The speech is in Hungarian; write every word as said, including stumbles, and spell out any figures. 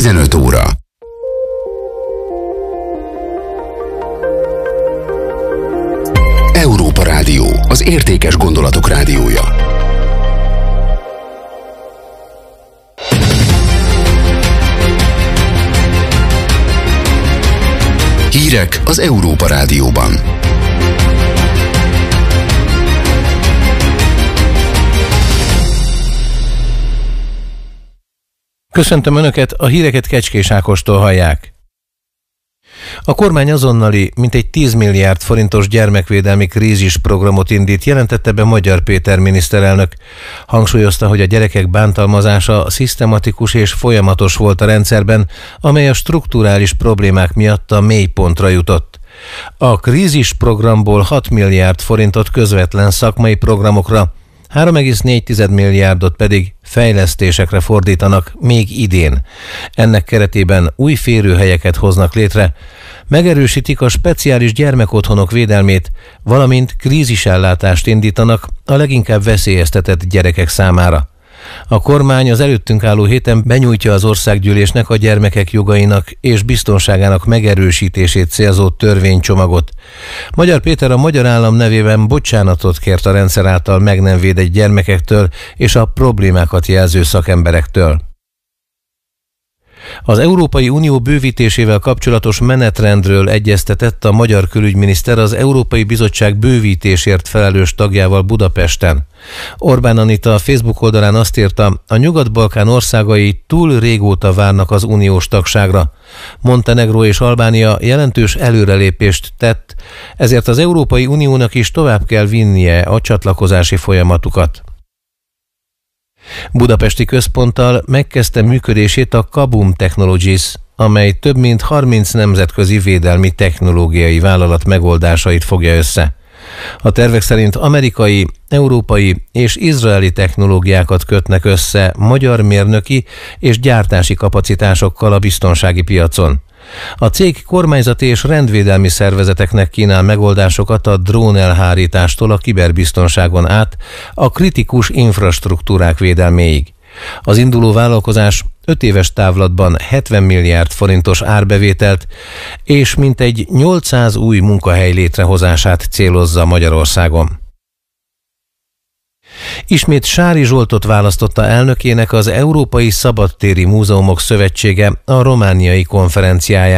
tizenöt óra. Európa Rádió, az értékes gondolatok rádiója. Hírek az Európa Rádióban. Köszöntöm Önöket, a híreket Kecskés Ákostól hallják. A kormány azonnali, mintegy tíz milliárd forintos gyermekvédelmi krízisprogramot indít, jelentette be Magyar Péter miniszterelnök. Hangsúlyozta, hogy a gyerekek bántalmazása szisztematikus és folyamatos volt a rendszerben, amely a strukturális problémák miatt a mélypontra jutott. A krízisprogramból hat milliárd forintot közvetlen szakmai programokra, három egész négy milliárdot pedig fejlesztésekre fordítanak még idén. Ennek keretében új férőhelyeket hoznak létre, megerősítik a speciális gyermekotthonok védelmét, valamint krízisellátást indítanak a leginkább veszélyeztetett gyerekek számára. A kormány az előttünk álló héten benyújtja az országgyűlésnek a gyermekek jogainak és biztonságának megerősítését célzó törvénycsomagot. Magyar Péter a magyar állam nevében bocsánatot kért a rendszer által meg nem védett gyermekektől és a problémákat jelző szakemberektől. Az Európai Unió bővítésével kapcsolatos menetrendről egyeztetett a magyar külügyminiszter az Európai Bizottság bővítésért felelős tagjával Budapesten. Orbán Anita a Facebook oldalán azt írta, a Nyugat-Balkán országai túl régóta várnak az uniós tagságra. Montenegró és Albánia jelentős előrelépést tett, ezért az Európai Uniónak is tovább kell vinnie a csatlakozási folyamatukat. Budapesti központtal megkezdte működését a Kabum Technologies, amely több mint harminc nemzetközi védelmi technológiai vállalat megoldásait fogja össze. A tervek szerint amerikai, európai és izraeli technológiákat kötnek össze magyar mérnöki és gyártási kapacitásokkal a biztonsági piacon. A cég kormányzati és rendvédelmi szervezeteknek kínál megoldásokat a drónelhárítástól a kiberbiztonságon át a kritikus infrastruktúrák védelméig. Az induló vállalkozás öt éves távlatban hetven milliárd forintos árbevételt és mintegy nyolcszáz új munkahely létrehozását célozza Magyarországon. Ismét Sári Zsoltot választotta elnökének az Európai Szabadtéri Múzeumok Szövetsége a romániai konferenciáján.